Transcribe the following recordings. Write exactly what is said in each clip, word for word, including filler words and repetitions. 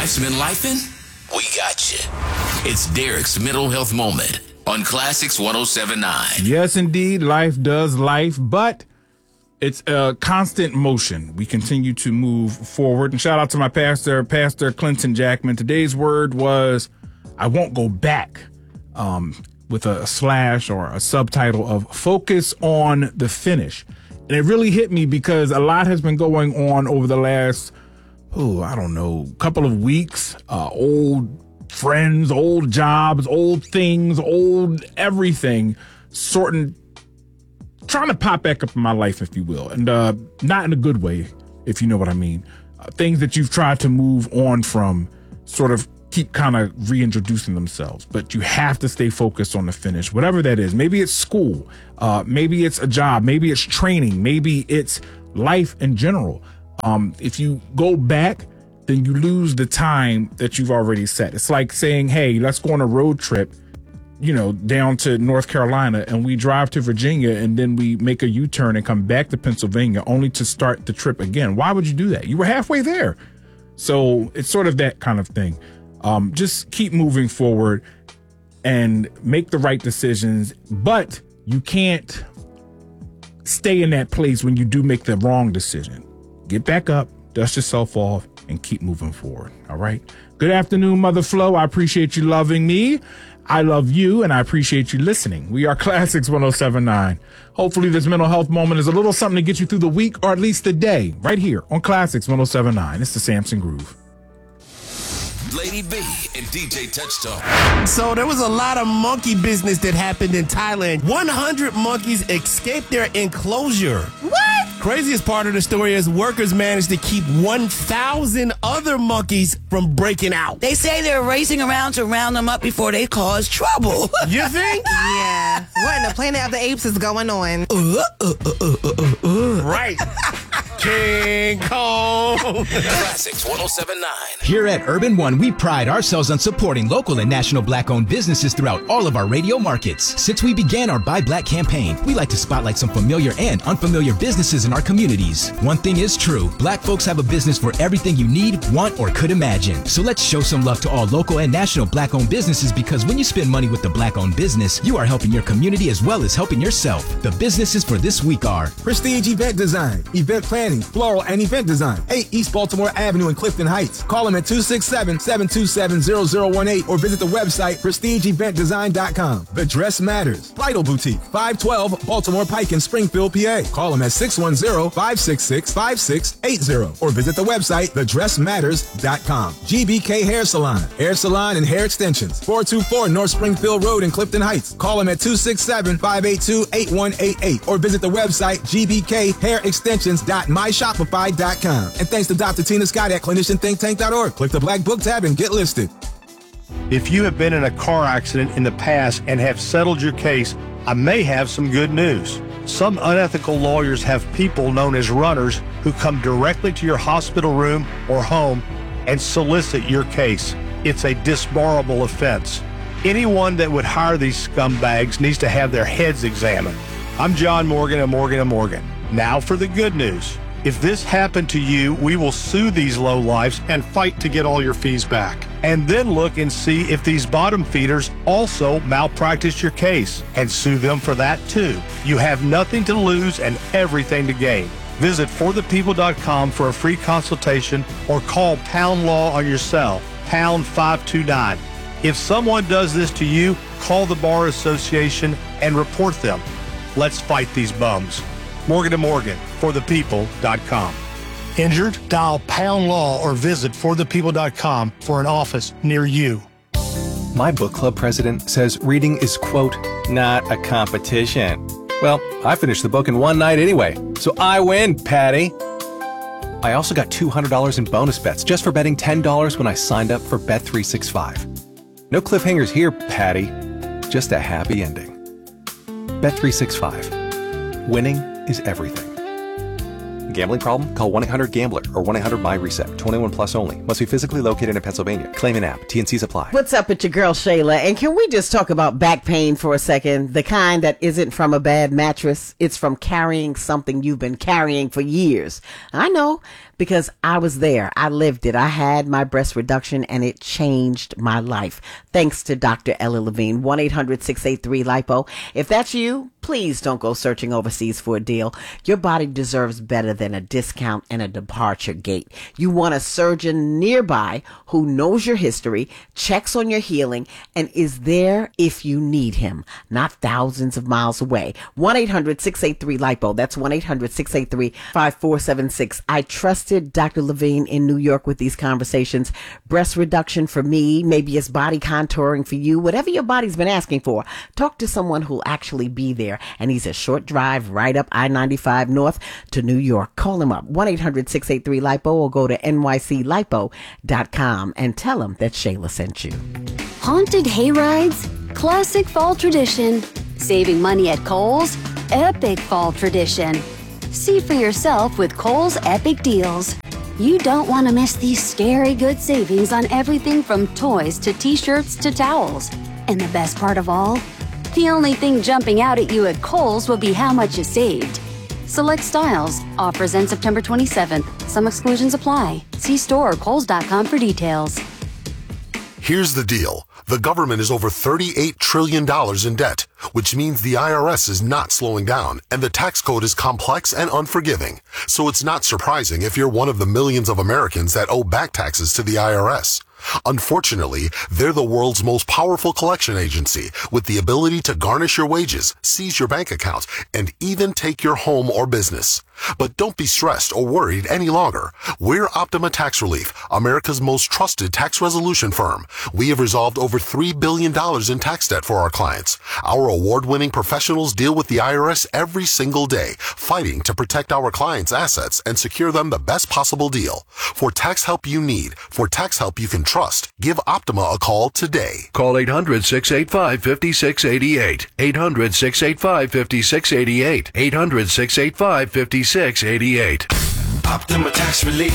Life's been lifing? We got you. It's Derek's Mental Health Moment on Classics one oh seven point nine. Yes, indeed, life does life, but it's a constant motion. We continue to move forward. And shout out to my pastor, Pastor Clinton Jackman. Today's word was, I won't go back, um, with a slash or a subtitle of focus on the finish. And it really hit me because a lot has been going on over the last, oh, I don't know, couple of weeks. Uh, old friends, old jobs, old things, old everything, sorting, trying to pop back up in my life, if you will. And uh, not in a good way, if you know what I mean. Uh, things that you've tried to move on from sort of keep kind of reintroducing themselves, but you have to stay focused on the finish, whatever that is. Maybe it's school, uh, maybe it's a job, maybe it's training, maybe it's life in general. Um, if you go back, then you lose the time that you've already set. It's like saying, hey, let's go on a road trip, you know, down to North Carolina, and we drive to Virginia, and then we make a U-turn and come back to Pennsylvania only to start the trip again. Why would you do that? You were halfway there. So it's sort of that kind of thing. Um, just keep moving forward and make the right decisions, but you can't stay in that place when you do make the wrong decision. Get back up, dust yourself off, and keep moving forward. All right. Good afternoon, Mother Flo. I appreciate you loving me. I love you, and I appreciate you listening. We are Classics one oh seven point nine. Hopefully this mental health moment is a little something to get you through the week or at least the day, right here on Classics one oh seven point nine. It's the Samson Groove. Lady B and D J Touchstone. So there was a lot of monkey business that happened in Thailand. one hundred monkeys escaped their enclosure. What? Craziest part of the story is workers managed to keep one thousand other monkeys from breaking out. They say they're racing around to round them up before they cause trouble. You think? Yeah. What in the Planet of the Apes is going on? Uh, uh, uh, uh, uh, uh. Right. King Kong. Classics one oh seven point nine. Here at Urban One, we pride ourselves on supporting local and national black-owned businesses throughout all of our radio markets. Since we began our Buy Black campaign, we like to spotlight some familiar and unfamiliar businesses in our communities. One thing is true, black folks have a business for everything you need, want, or could imagine. So let's show some love to all local and national black-owned businesses, because when you spend money with the black-owned business, you are helping your community as well as helping yourself. The businesses for this week are Prestige Event Design, Event Planning, Floral and Event Design, eight East Baltimore Avenue in Clifton Heights. Call them at two six seven, seven two seven, zero zero one eight or visit the website prestige event design dot com. The Dress Matters, Bridal Boutique, five twelve Baltimore Pike in Springfield, P A. Call them at six one zero, five six six, five six eight zero or visit the website the dress matters dot com. G B K Hair Salon, Hair Salon and Hair Extensions, four two four North Springfield Road in Clifton Heights. Call them at two six seven, five eight two, eight one eight eight or visit the website g b k hair extensions dot my shopify dot com. And thanks to Doctor Tina Scott at clinician think tank dot org. Click the black book tab and get listed. If you have been in a car accident in the past and have settled your case, I may have some good news. Some unethical lawyers have people known as runners who come directly to your hospital room or home and solicit your case. It's a disbarable offense. Anyone that would hire these scumbags needs to have their heads examined. I'm John Morgan of Morgan and Morgan. Now for the good news. If this happened to you, we will sue these lowlifes and fight to get all your fees back. And then look and see if these bottom feeders also malpracticed your case and sue them for that too. You have nothing to lose and everything to gain. Visit for the people dot com for a free consultation or call Pound Law on your cell, pound five two nine. If someone does this to you, call the Bar Association and report them. Let's fight these bums. Morgan and Morgan, for the people dot com. Injured? Dial Pound Law or visit for the people dot com for an office near you. My book club president says reading is, quote, not a competition. Well, I finished the book in one night anyway, so I win, Patty. I also got two hundred dollars in bonus bets just for betting ten dollars when I signed up for Bet three sixty-five. No cliffhangers here, Patty. Just a happy ending. Bet three sixty-five. Winning is everything. Gambling problem? Call one eight hundred gambler or one eight hundred my reset. twenty-one plus only. Must be physically located in Pennsylvania. Claim an app. T and Cs apply. What's up? It's your girl Shayla. And can we just talk about back pain for a second? The kind that isn't from a bad mattress. It's from carrying something you've been carrying for years. I know. because I was there. I lived it. I had my breast reduction and it changed my life. Thanks to Doctor Ella Levine. one eight hundred six eight three lipo. If that's you, please don't go searching overseas for a deal. Your body deserves better than a discount and a departure gate. You want a surgeon nearby who knows your history, checks on your healing, and is there if you need him, not thousands of miles away. one eight hundred six eight three lipo. That's one eight hundred six eight three five four seven six. I trusted Doctor Levine in New York with these conversations. Breast reduction for me, maybe it's body contouring for you, whatever your body's been asking for. Talk to someone who'll actually be there. And he's a short drive right up I ninety-five North to New York. Call him up, one eight hundred six eight three lipo, or go to N Y C lipo dot com and tell him that Shayla sent you. Haunted hayrides, classic fall tradition. Saving money at Kohl's, epic fall tradition. See for yourself with Kohl's Epic Deals. You don't want to miss these scary good savings on everything from toys to t-shirts to towels. And the best part of all? The only thing jumping out at you at Kohl's will be how much you saved. Select styles. Offers end September twenty-seventh. Some exclusions apply. See store or kohls dot com for details. Here's the deal. The government is over thirty-eight trillion dollars in debt, which means the I R S is not slowing down, and the tax code is complex and unforgiving. So it's not surprising if you're one of the millions of Americans that owe back taxes to the I R S. Unfortunately, they're the world's most powerful collection agency with the ability to garnish your wages, seize your bank accounts, and even take your home or business. But don't be stressed or worried any longer. We're Optima Tax Relief, America's most trusted tax resolution firm. We have resolved over three billion dollars in tax debt for our clients. Our award-winning professionals deal with the I R S every single day, fighting to protect our clients' assets and secure them the best possible deal. For tax help you need, for tax help you can trust, give Optima a call today. Call eight hundred, six eight five, five six eight eight. eight hundred, six eight five, five six eight eight. eight hundred, six eight five, five six eight eight. Optima Tax Relief.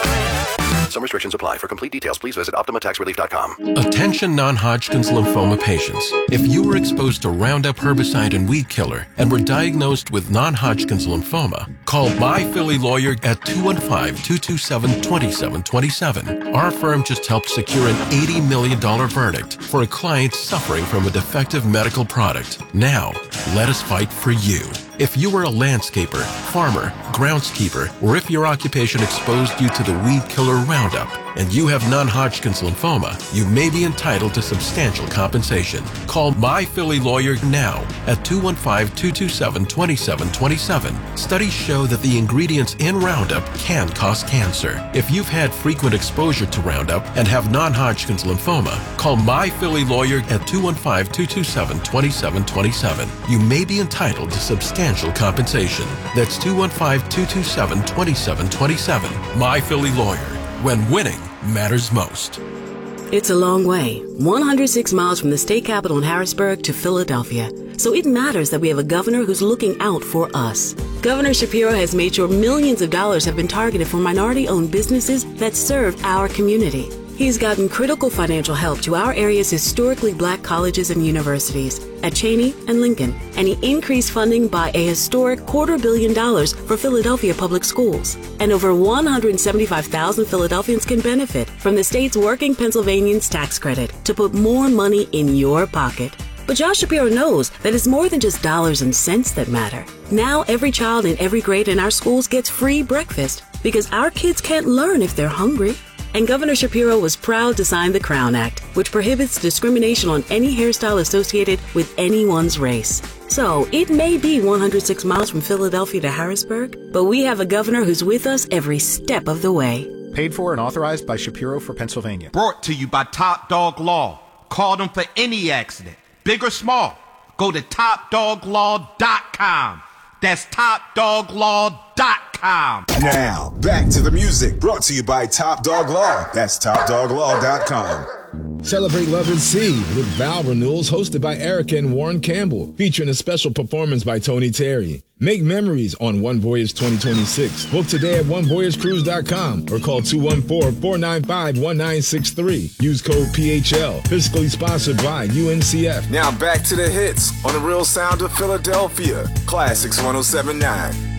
Some restrictions apply. For complete details, please visit Optima Tax Relief dot com. Attention non-Hodgkin's lymphoma patients. If you were exposed to Roundup herbicide and weed killer and were diagnosed with non-Hodgkin's lymphoma, call My Philly Lawyer at two one five, two two seven, two seven two seven. Our firm just helped secure an eighty million dollars verdict for a client suffering from a defective medical product. Now, let us fight for you. If you were a landscaper, farmer, groundskeeper, or if your occupation exposed you to the weed killer Roundup and you have non-Hodgkin's lymphoma, you may be entitled to substantial compensation. Call My Philly Lawyer now at two one five, two two seven, two seven two seven. Studies show that the ingredients in Roundup can cause cancer. If you've had frequent exposure to Roundup and have non-Hodgkin's lymphoma, call My Philly Lawyer at two one five, two two seven, two seven two seven. You may be entitled to substantial compensation. That's two one five, two two seven, two seven two seven. My Philly Lawyer, when winning matters most. It's a long way, one hundred six miles from the state capital in Harrisburg to Philadelphia. So it matters that we have a governor who's looking out for us. Governor Shapiro has made sure millions of dollars have been targeted for minority-owned businesses that serve our community. He's gotten critical financial help to our area's historically black colleges and universities at Cheney and Lincoln, and he increased funding by a historic quarter billion dollars for Philadelphia public schools. And over one hundred seventy-five thousand Philadelphians can benefit from the state's Working Pennsylvanians tax credit to put more money in your pocket. But Josh Shapiro knows that it's more than just dollars and cents that matter. Now every child in every grade in our schools gets free breakfast because our kids can't learn if they're hungry. And Governor Shapiro was proud to sign the Crown Act, which prohibits discrimination on any hairstyle associated with anyone's race. So it may be one hundred six miles from Philadelphia to Harrisburg, but we have a governor who's with us every step of the way. Paid for and authorized by Shapiro for Pennsylvania. Brought to you by Top Dog Law. Call them for any accident, big or small. Go to top dog law dot com. That's top dog law dot com. Now, back to the music, brought to you by Top Dog Law. That's top dog law dot com. Celebrate Love at Sea with Vow Renewals, hosted by Erica and Warren Campbell, featuring a special performance by Tony Terry. Make memories on One Voyage twenty twenty-six. Book today at one voyage cruise dot com or call two one four, four nine five, one nine six three. Use code P H L. Fiscally sponsored by U N C F. Now back to the hits on the real sound of Philadelphia. Classics one oh seven point nine.